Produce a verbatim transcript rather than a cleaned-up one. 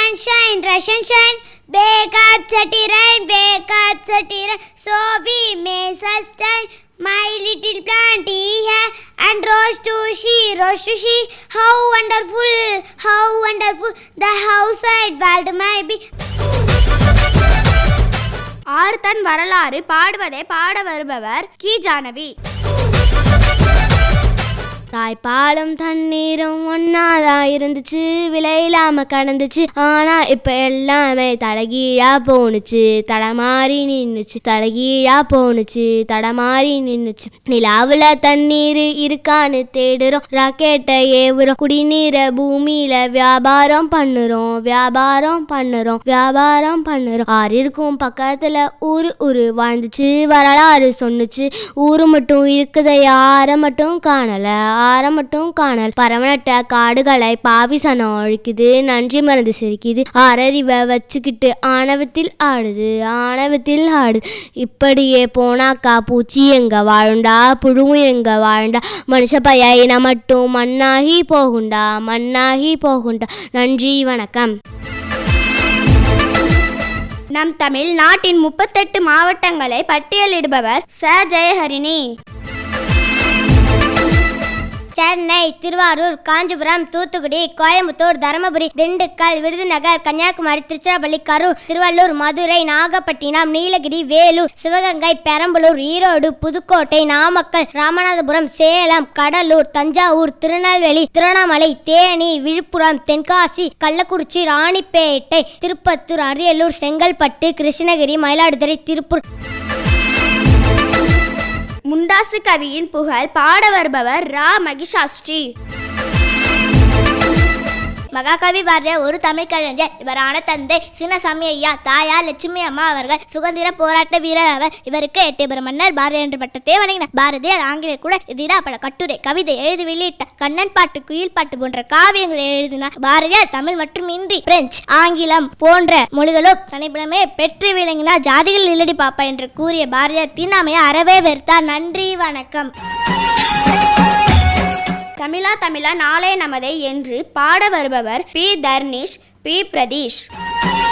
and shine, rush and shine. Wake up, chatty rain, wake up, chatty rain, so we may sustain. My little planty here and rose to she, rose to she. How wonderful, how wonderful the outside world may be. ஆறு தன் வரலாறு பாடுவதை பாட வருபவர் கி ஜானவி. தாய்ப்பாலும் தண்ணீரும் ஒன்னாதான் இருந்துச்சு, விலையில்லாம கடந்துச்சு. ஆனா இப்ப எல்லாமே தலைகீழா போனுச்சு, தடமாறி நின்னுச்சு. தலைகீழா போனுச்சு, தடமாறி நின்னுச்சு. நிலாவுல தண்ணீர் இருக்கான்னு தேடுறோம், ராக்கெட்டை ஏவுறோம். குடிநீரை பூமியில வியாபாரம் பண்ணுறோம், வியாபாரம் பண்ணுறோம், வியாபாரம் பண்ணுறோம். ஆறு இருக்கும் பக்கத்துல ஊரு ஊரு வாழ்ந்துச்சு, வரலாறு சொன்னுச்சு. ஊரு மட்டும் இருக்குத, யார மட்டும் காணல, ஆற மட்டும் காணல். பரவனட்ட காடுகளை பாவிசனம் அழிக்குது, நன்றி மறந்து சிரிக்குது. ஆறறிவை வச்சுக்கிட்டு ஆணவத்தில் ஆடுது, ஆணவத்தில் ஆடுது. இப்படியே போனாக்கா பூச்சி எங்க வாழுண்டா, புழுவும் எங்க வாழுண்டா. மனுஷ பைய இன மட்டும் மண்ணாகி போகுண்டா, மண்ணாகி போகுண்டா. நன்றி, வணக்கம். நம் தமிழ் நாட்டின் முப்பத்தெட்டு மாவட்டங்களை பட்டியலிடுபவர் ச ஜெயஹரிணி. சென்னை, திருவாரூர், காஞ்சிபுரம், தூத்துக்குடி, கோயம்புத்தூர், தருமபுரி, திண்டுக்கல், விருதுநகர், கன்னியாகுமரி, திருச்சிராப்பள்ளி, கரூர், திருவள்ளூர், மதுரை, நாகப்பட்டினம், நீலகிரி, வேலூர், சிவகங்கை, பெரம்பலூர், ஈரோடு, புதுக்கோட்டை, நாமக்கல், ராமநாதபுரம், சேலம், கடலூர், தஞ்சாவூர், திருநெல்வேலி, திருவண்ணாமலை, தேனி, விழுப்புரம், தென்காசி, கள்ளக்குறிச்சி, ராணிப்பேட்டை, திருப்பத்தூர், அரியலூர், செங்கல்பட்டு, கிருஷ்ணகிரி, மயிலாடுதுறை, திருப்பூர். முண்டாசு கவியின் புகழ் பாட வருபவர் ரா மகிஷாஸ்ரீ. மகாகவி பாரதியார் ஒரு தமிழ் கலைஞர். இவரான தந்தை சின்னசாமி ஐயா, தாயார் லட்சுமி அம்மா அவர்கள் சுதந்திர போராட்ட வீரர் அவர். இவருக்கு எட்டயபுரம் மன்னர் பாரதியார் என்ற பட்டத்தை வழங்கினார். பாரதியார் ஆங்கிலேயர் கூட எதிராக பல கட்டுரை, கவிதை எழுதி வெளியிட்டார். கண்ணன் பாட்டு, குயில் பாட்டு போன்ற காவியங்களை எழுதினார். பாரதியார் தமிழ் மற்றும் இந்தி, பிரெஞ்சு, ஆங்கிலம் போன்ற மொழிகளும் தனிப்படமே பெற்று விளங்கினார். ஜாதிகள் இல்லடி பாப்பா என்று கூறிய பாரதியார் தீண்டாமையை அறவே வெறுத்தார். நன்றி, வணக்கம். தமிழா தமிழா நாளே நமதே என்று பாட வருபவர் பி தர்னிஷ், பி பிரதீஷ்.